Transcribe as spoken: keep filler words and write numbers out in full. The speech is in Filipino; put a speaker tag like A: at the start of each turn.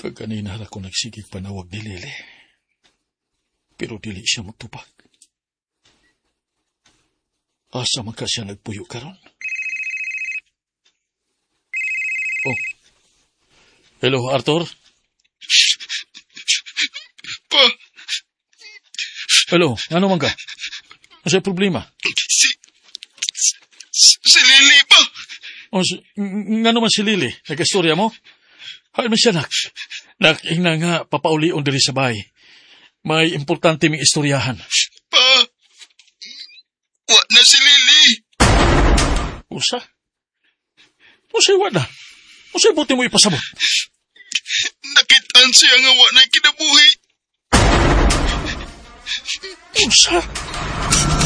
A: Kaganina ako nagsigig panawag ni Lili. Pero dili siya magtupag. Asa man ka siya nagpuyo karon? Oh. Hello, Arthur?
B: Pa.
A: Hello, ano man ka? Ano siya problema?
B: Si... Si, si Lili pa.
A: O, si, nga naman si Lili, nag-istorya mo? Hay man siya, nak. Nak, ina nga, papaulion diri sa bahay. May importante ming istoryahan.
B: Pa, wa na si Lili.
A: Usa? Usa'y wa na. Usa'y buti mo ipasabot.
B: Nakitaan siya nga wa na kinabuhi.
A: Usa?